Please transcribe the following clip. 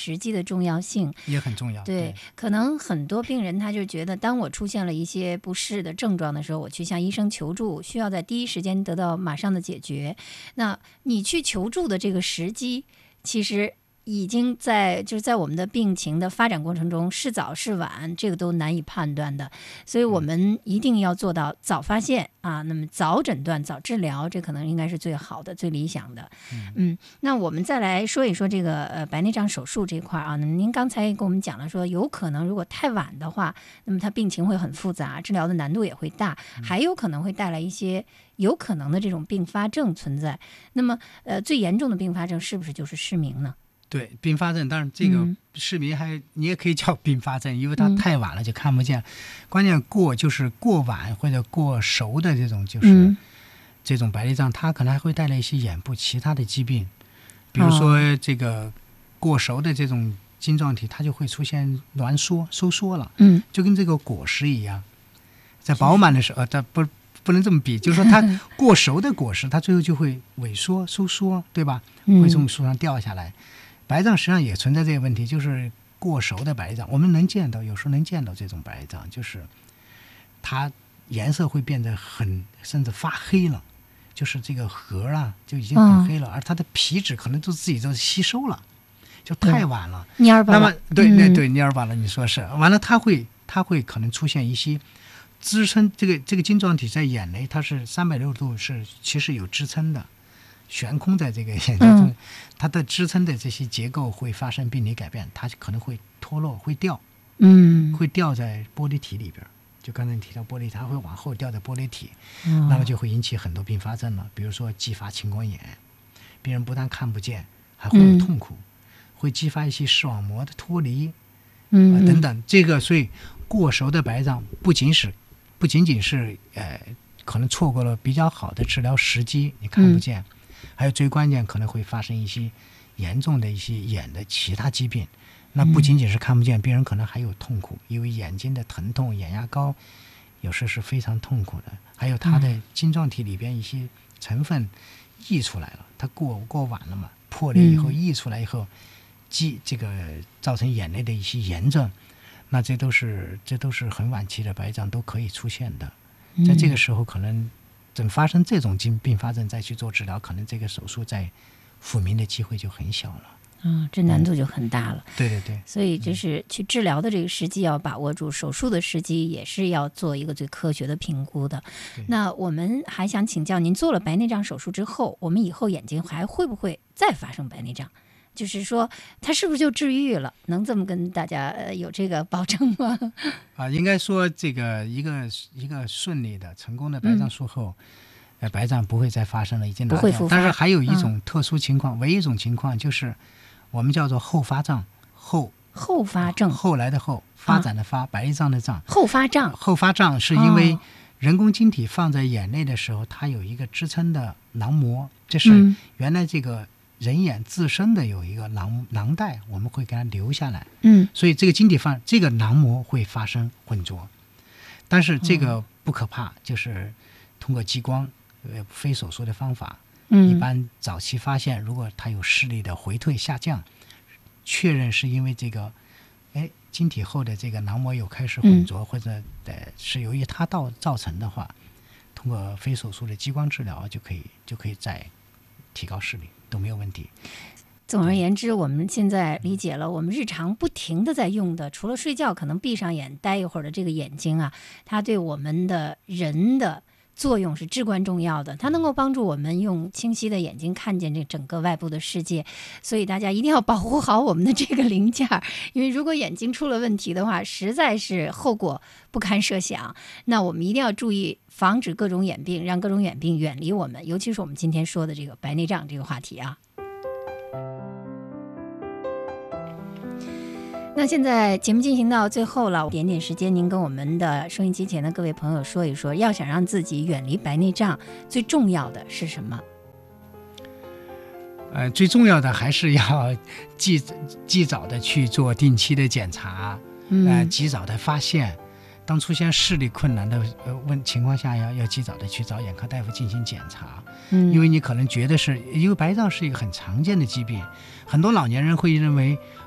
时机的重要性也很重要。 对，可能很多病人他就觉得，当我出现了一些不适的症状的时候，我去向医生求助，需要在第一时间得到马上的解决。那你去求助的这个时机，其实已经就是在我们的病情的发展过程中是早是晚，这个都难以判断的。所以我们一定要做到早发现啊，那么早诊断、早治疗，这可能应该是最好的、最理想的。那我们再来说一说这个白内障手术这块啊。您刚才也跟我们讲了说，有可能如果太晚的话，那么它病情会很复杂，治疗的难度也会大，还有可能会带来一些有可能的这种并发症存在。那么最严重的并发症是不是就是失明呢？ 对，并发症，当然这个失明你也可以叫并发症，因为它太晚了就看不见。关键就是过晚或者过熟的这种这种白内障，它可能还会带来一些眼部其他的疾病，比如说这个过熟的这种晶状体，它就会出现挛缩、收缩了，就跟这个果实一样，在饱满的时候，它不能这么比，就是说它过熟的果实，它最后就会萎缩、收缩，对吧？会从树上掉下来。白内障实际上也存在这个问题，就是过熟的白内障，我们有时候能见到这种白内障，就是它颜色会变得甚至发黑了，就是这个核啊就已经很黑了，而它的皮脂可能自己都吸收了，就太晚了，蔫儿巴了。那么对，蔫儿巴了，你说是。完了，它会可能出现一些支撑这个晶状体在眼内，它是360度其实有支撑的。悬空在这个眼睛中，它的支撑的这些结构会发生病理改变，它可能会脱落，会掉，会掉在玻璃体里边。就刚才你提到玻璃体，它会往后掉在玻璃体，那么就会引起很多并发症了，比如说继发青光眼，病人不但看不见，还会有痛苦，会激发一些视网膜的脱离，等等。这个所以过熟的白内障不仅仅是可能错过了比较好的治疗时机，你看不见。还有最关键可能会发生一些严重的一些眼的其他疾病，那不仅仅是看不见，病人可能还有痛苦，因为眼睛的疼痛，眼压高有时是非常痛苦的，还有它的晶状体里边一些成分溢出来了，它过晚了嘛，破裂以后溢出来以后，这个造成眼内的一些炎症，那这都是很晚期的白内障都可以出现的。在这个时候可能等发生这种并发症再去做治疗，可能这个手术在复明的机会就很小了。 这难度就很大了。 对， 所以就是去治疗的这个时机要把握住，手术的时机也是要做一个最科学的评估的。那我们还想请教您，做了白内障手术之后，我们以后眼睛还会不会再发生白内障？就是说它是不是就治愈了？能这么跟大家有这个保证吗？ 应该说这个一个顺利的成功的白内障术后，白内障不会再发生了，已经拿掉。但是还有一种特殊情况，唯一一种情况就是我们叫做后发障。后发症，后来的后，发展的发，白内障的障。后发障是因为人工晶体放在眼内的时候，它有一个支撑的囊膜，这是原来这个人眼自身的有一个囊袋，我们会给它留下来。所以这个晶体这个囊膜会发生混浊，但是这个不可怕，就是通过激光非手术的方法，一般早期发现，如果它有视力的回退下降，确认是因为这个晶体后的这个囊膜有开始混浊，或者是由于它造成的话，通过非手术的激光治疗就可以再提高视力，都没有问题。 总而言之，我们现在理解了，我们日常不停的在用的，除了睡觉可能闭上眼待一会儿的这个眼睛啊，它对我们的人的作用是至关重要的，它能够帮助我们用清晰的眼睛看见这整个外部的世界。所以大家一定要保护好我们的这个零件，因为如果眼睛出了问题的话，实在是后果不堪设想。那我们一定要注意防止各种眼病，让各种眼病远离我们，尤其是我们今天说的这个白内障这个话题啊。那现在节目进行到最后了，点时间，您跟我们的收音机前的各位朋友说一说，要想让自己远离白内障，最重要的是什么？ 最重要的还是要及早的去做定期的检查，及早的发现。当出现视力困难的情况下，要及早的去找眼科大夫进行检查。因为你可能觉得因为白内障是一个很常见的疾病，很多老年人会认为